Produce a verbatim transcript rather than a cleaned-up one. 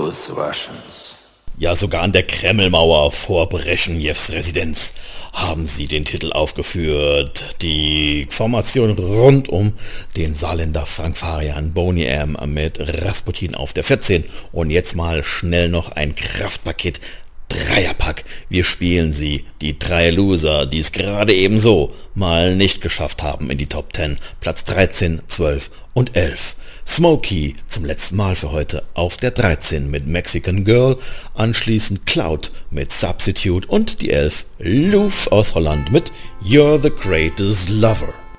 those Russians. Ja, sogar an der Kremlmauer vor Breschnews Residenz haben sie den Titel aufgeführt. Die Formation rund um den Saarländer Frank Farian, Boney M. mit Rasputin auf der vierzehn. Und jetzt mal schnell noch ein Kraftpaket. Dreierpack. Wir spielen sie, die drei Loser, die es gerade ebenso mal nicht geschafft haben in die Top zehn. Platz dreizehn, zwölf und elf. Smokey zum letzten Mal für heute auf der dreizehn mit Mexican Girl, anschließend Cloud mit Substitute und die elf Loof aus Holland mit You're the Greatest Lover.